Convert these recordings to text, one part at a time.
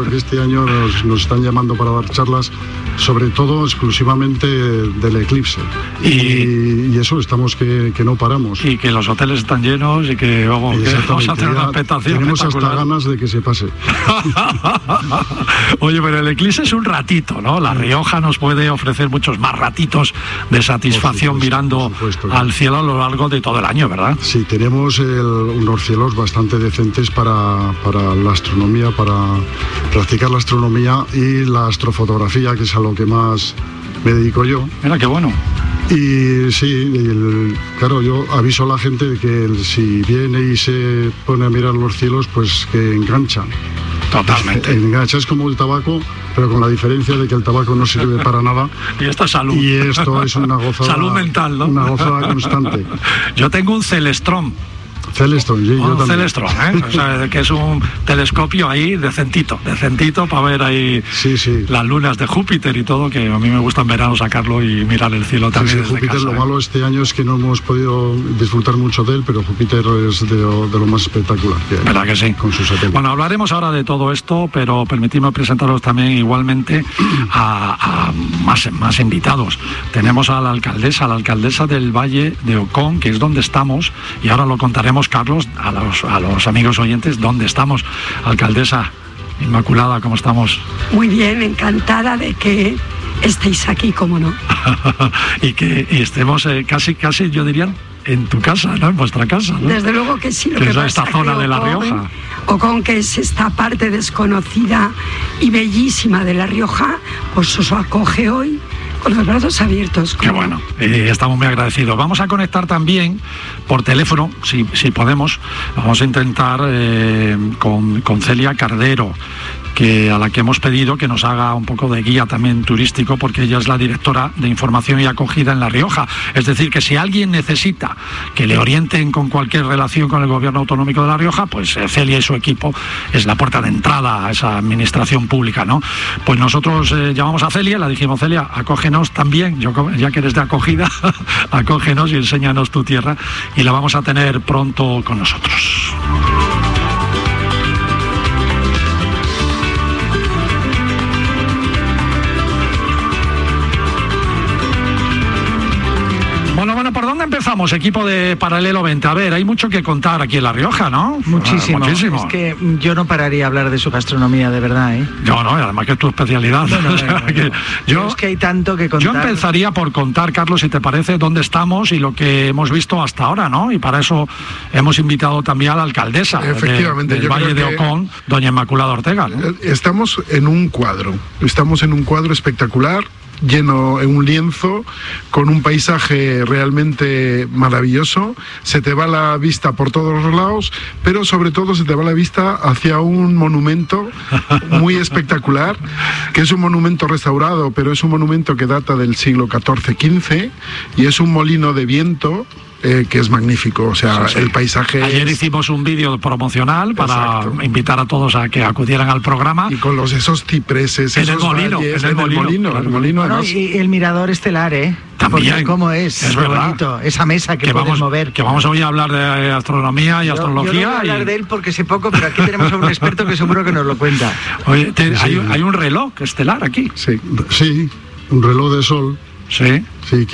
porque este año nos están llamando para dar charlas, sobre todo exclusivamente del eclipse. Y eso estamos que no paramos. Y que los hoteles están llenos y que vamos a tener una expectación. Tenemos hasta ganas de que se pase. Oye, pero el eclipse es un ratito, ¿no? La Rioja nos puede ofrecer muchos más ratitos de satisfacción mirando al cielo a lo largo de todo el año, ¿verdad? Sí, tenemos unos cielos bastante decentes para la astronomía, para practicar la astronomía y la astrofotografía, que es a lo que más me dedico yo. Mira, qué bueno. Y sí, claro, yo aviso a la gente de que si viene y se pone a mirar los cielos, pues que enganchan. Totalmente. Engancha, es como el tabaco, pero con la diferencia de que el tabaco no sirve para nada. Y esto es salud. Y esto es una gozada. Salud mental, ¿no? Una gozada constante. Yo tengo un Celestron. Celestron, sí, yo también. Celestron, o sea, que es un telescopio ahí decentito para ver ahí las lunas de Júpiter y todo, que a mí me gusta en verano sacarlo y mirar el cielo también desde Júpiter, casa. Lo malo este año es que no hemos podido disfrutar mucho de él, pero Júpiter es de lo más espectacular que hay. ¿Verdad que sí? Con sus satélites. Bueno, hablaremos ahora de todo esto, pero permitidme presentaros también igualmente a más invitados. Tenemos a la alcaldesa del Valle de Ocón, que es donde estamos, y ahora lo contaremos, Carlos, a los amigos oyentes, dónde estamos. Alcaldesa Inmaculada, ¿cómo estamos? Muy bien, encantada de que estéis aquí, cómo no. y estemos casi, yo diría, en tu casa, ¿no? En vuestra casa, ¿no? Desde luego que sí. Que es esta zona de La Rioja. Ocón, que es esta parte desconocida y bellísima de La Rioja, pues os acoge hoy con los brazos abiertos. Qué bueno, estamos muy agradecidos. Vamos a conectar también por teléfono, si podemos. Vamos a intentar con Celia Cardero, a la que hemos pedido que nos haga un poco de guía también turístico, porque ella es la directora de información y acogida en La Rioja. Es decir, que si alguien necesita que le orienten con cualquier relación con el gobierno autonómico de La Rioja, pues Celia y su equipo es la puerta de entrada a esa administración pública, ¿no? Pues nosotros llamamos a Celia, le dijimos: Celia, acógenos también, ya que eres de acogida, acógenos y enséñanos tu tierra, y la vamos a tener pronto con nosotros. Bueno, ¿por dónde empezamos, equipo de Paralelo 20? A ver, hay mucho que contar aquí en La Rioja, ¿no? Muchísimo. Es que yo no pararía a hablar de su gastronomía, de verdad, ¿eh? No, además que es tu especialidad. Es que hay tanto que contar. Yo empezaría por contar, Carlos, si te parece, dónde estamos y lo que hemos visto hasta ahora, ¿no? Y para eso hemos invitado también a la alcaldesa del Valle de Ocón, doña Inmaculada Ortega, ¿no? Estamos en un cuadro espectacular, lleno en un lienzo, con un paisaje realmente maravilloso. Se te va la vista por todos los lados, pero sobre todo se te va la vista hacia un monumento muy espectacular, que es un monumento restaurado, pero es un monumento que data del siglo XIV-XV, y es un molino de viento que es magnífico, o sea, el paisaje. Ayer hicimos un vídeo promocional para invitar a todos a que acudieran al programa. Y con esos cipreses, en el molino, Bueno, y el mirador estelar, También. Porque cómo es verdad. Bonito, esa mesa que puedes mover. Que vamos hoy a hablar de astronomía y astrología. Yo no voy a hablar de él porque sé poco, pero aquí tenemos a un experto que seguro que nos lo cuenta. Oye, hay un reloj estelar aquí. Sí, un reloj de sol. Sí,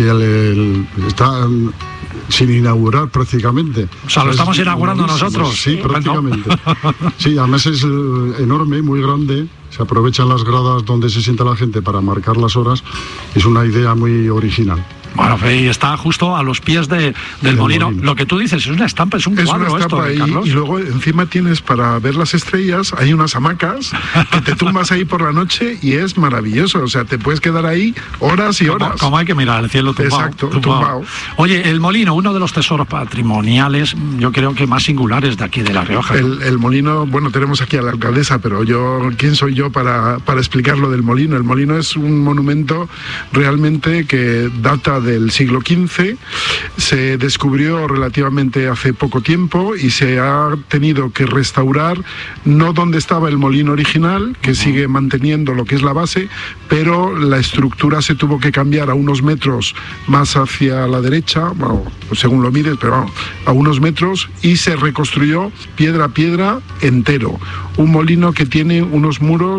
que está sin inaugurar prácticamente. O sea, lo estamos inaugurando nosotros. Sí, prácticamente. Sí, además es enorme, muy grande. Se aprovechan las gradas donde se sienta la gente para marcar las horas. Es una idea muy original. Bueno, y está justo a los pies del molino. Lo que tú dices es una estampa, es un cuadro. Es una estampa esto, ahí, Carlos. y luego encima tienes, para ver las estrellas, hay unas hamacas que te tumbas ahí por la noche y es maravilloso. O sea, te puedes quedar ahí horas y horas. Como hay que mirar el cielo tumbado. Exacto, tumbado. Oye, el molino, uno de los tesoros patrimoniales, yo creo que más singulares de aquí de La Rioja. El molino, bueno, tenemos aquí a la alcaldesa, pero ¿quién soy yo para explicar lo del molino? El molino es un monumento realmente que data del siglo XV, se descubrió relativamente hace poco tiempo y se ha tenido que restaurar, no donde estaba el molino original, que sigue manteniendo lo que es la base, pero la estructura se tuvo que cambiar a unos metros más hacia la derecha, bueno, según lo mires, pero vamos, a unos metros, y se reconstruyó piedra a piedra entero. Un molino que tiene unos muros